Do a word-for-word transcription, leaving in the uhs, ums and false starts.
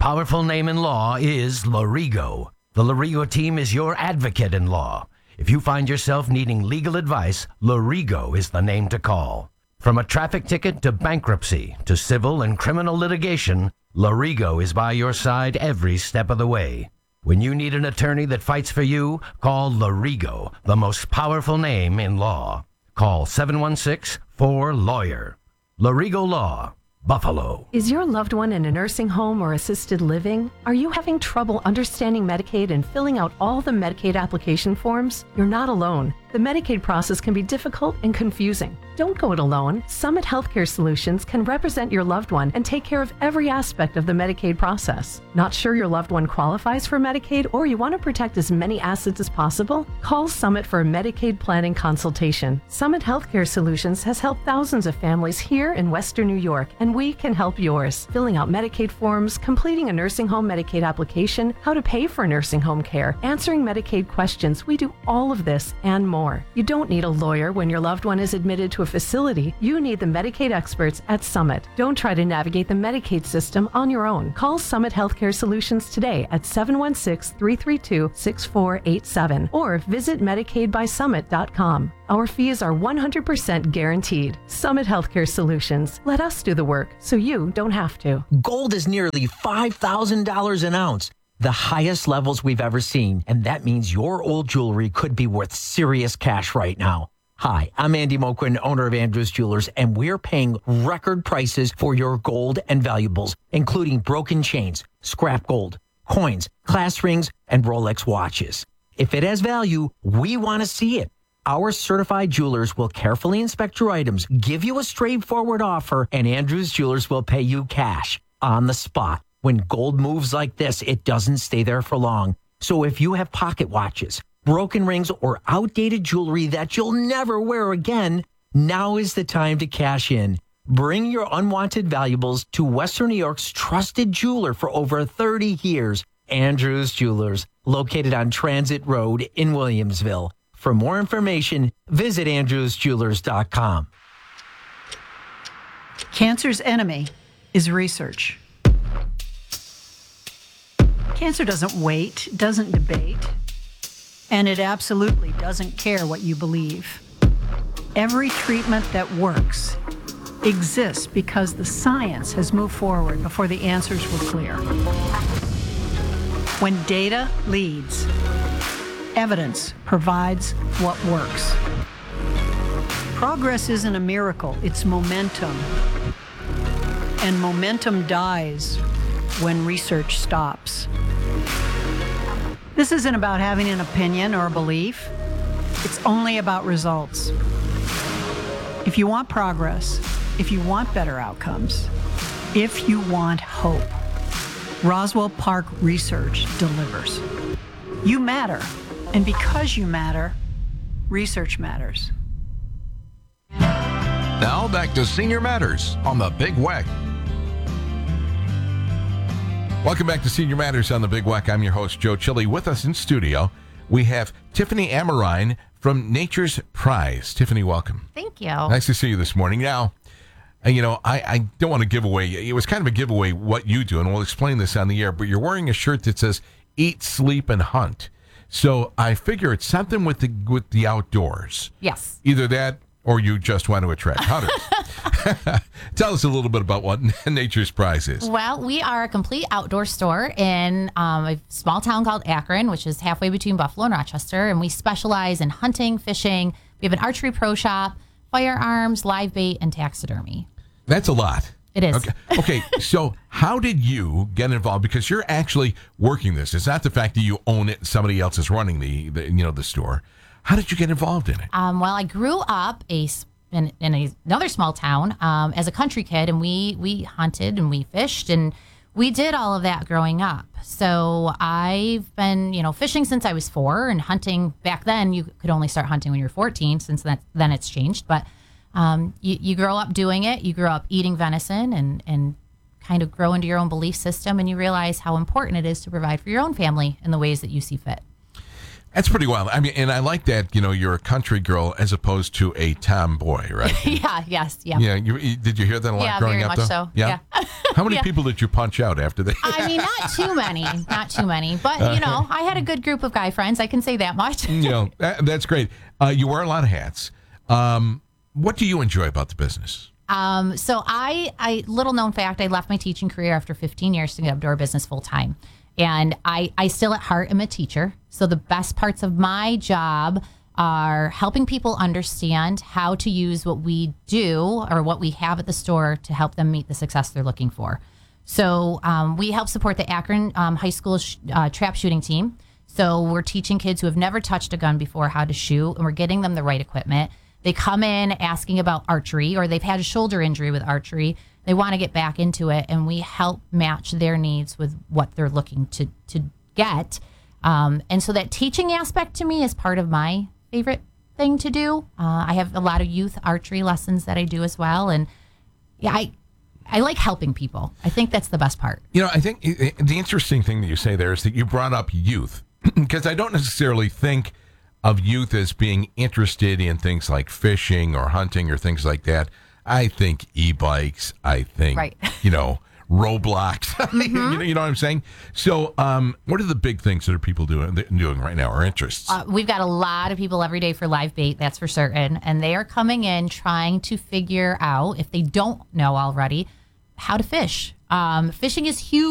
powerful name in law is Lorigo. The Lorigo team is your advocate in law. If you find yourself needing legal advice, Lorigo is the name to call. From a traffic ticket to bankruptcy to civil and criminal litigation, Lorigo is by your side every step of the way. When you need an attorney that fights for you, call Lorigo, the most powerful name in law. Call seven one six, four, lawyer. Lorigo Law, Buffalo. Is your loved one in a nursing home or assisted living? Are you having trouble understanding Medicaid and filling out all the Medicaid application forms? You're not alone. The Medicaid process can be difficult and confusing. Don't go it alone. Summit Healthcare Solutions can represent your loved one and take care of every aspect of the Medicaid process. Not sure your loved one qualifies for Medicaid or you want to protect as many assets as possible? Call Summit for a Medicaid planning consultation. Summit Healthcare Solutions has helped thousands of families here in Western New York, and we can help yours. Filling out Medicaid forms, completing a nursing home Medicaid application, how to pay for nursing home care, answering Medicaid questions. We do all of this and more. You don't need a lawyer when your loved one is admitted to a facility. You need the Medicaid experts at Summit. Don't try to navigate the Medicaid system on your own. Call Summit Healthcare Solutions today at seven one six, three three two, six four eight seven or visit medicaid by summit dot com. Our fees are one hundred percent guaranteed. Summit Healthcare Solutions. Let us do the work so you don't have to. Gold is nearly five thousand dollars an ounce. The highest levels we've ever seen, and that means your old jewelry could be worth serious cash right now. Hi, I'm Andy Moquin, owner of Andrews Jewelers, and we're paying record prices for your gold and valuables, including broken chains, scrap gold, coins, class rings, and Rolex watches. If it has value, we want to see it. Our certified jewelers will carefully inspect your items, give you a straightforward offer, and Andrews Jewelers will pay you cash on the spot. When gold moves like this, it doesn't stay there for long. So if you have pocket watches, broken rings, or outdated jewelry that you'll never wear again, now is the time to cash in. Bring your unwanted valuables to Western New York's trusted jeweler for over thirty years, Andrews Jewelers, located on Transit Road in Williamsville. For more information, visit andrews jewelers dot com. Cancer's enemy is research. Cancer doesn't wait, doesn't debate, and it absolutely doesn't care what you believe. Every treatment that works exists because the science has moved forward before the answers were clear. When data leads, evidence provides what works. Progress isn't a miracle, it's momentum. And momentum dies when research stops. This isn't about having an opinion or a belief. It's only about results. If you want progress, if you want better outcomes, if you want hope, Roswell Park Research delivers. You matter, and because you matter, research matters. Now back to Senior Matters on the Big Weck. Welcome back to Senior Matters on the Big Weck. I'm your host, Joe Chili. With us in studio, we have Tiffany Amarine from Nature's Prize. Tiffany, welcome. Thank you. Nice to see you this morning. Now, you know, I, I don't want to give away, it was kind of a giveaway what you do, and we'll explain this on the air, but you're wearing a shirt that says, eat, sleep, and hunt. So I figure it's something with the with the outdoors. Yes. Either that or you just want to attract hunters. Tell us a little bit about what Nature's Prize is. Well, we are a complete outdoor store in um, a small town called Akron, which is halfway between Buffalo and Rochester, and we specialize in hunting, fishing. We have an archery pro shop, firearms, live bait, and taxidermy. That's a lot. It is. Okay. Okay. So how did you get involved? Because you're actually working this. It's not the fact that you own it and somebody else is running the, the you know, the store. How did you get involved in it? Um, well, I grew up a, in, in a, another small town um, as a country kid, and we, we hunted and we fished, and we did all of that growing up. So I've been, you know, fishing since I was four, and hunting back then. You could only start hunting when you were fourteen. Since that, then it's changed. But um, you, you grow up doing it. You grow up eating venison, and and kind of grow into your own belief system, and you realize how important it is to provide for your own family in the ways that you see fit. That's pretty wild. I mean, and I like that, you know, you're a country girl as opposed to a tomboy, right? yeah, yes, yeah. Yeah, you, you- did you hear that a lot Yeah, growing very up, much though? so. Yeah? Yeah. How many Yeah. people did you punch out after that? I mean, not too many, not too many, but you know, I had a good group of guy friends. I can say that much. you know, that, that's great. Uh, you wear a lot of hats. Um, what do you enjoy about the business? Um, so I, I, little known fact, I left my teaching career after fifteen years to get outdoor business full time. And I, I still at heart am a teacher. So the best parts of my job are helping people understand how to use what we do or what we have at the store to help them meet the success they're looking for. So um, we help support the Akron um, High School sh- uh, trap shooting team. So we're teaching kids who have never touched a gun before how to shoot, and we're getting them the right equipment. They come in asking about archery, or they've had a shoulder injury with archery. They want to get back into it, and we help match their needs with what they're looking to to get. Um, and so that teaching aspect to me is part of my favorite thing to do. Uh, I have a lot of youth archery lessons that I do as well, and yeah, I I like helping people. I think that's the best part. You know, I think i- i- the interesting thing that you say there is that you brought up youth, because I don't necessarily think of youth as being interested in things like fishing or hunting or things like that. I think e-bikes. I think, Right. you know, Roblox. Mm-hmm. you, know, you know what I'm saying? So um, what are the big things that are people doing doing right now, or interests? Uh, we've got a lot of people every day for live bait, that's for certain. And they are coming in trying to figure out, if they don't know already, how to fish. Um, fishing is huge.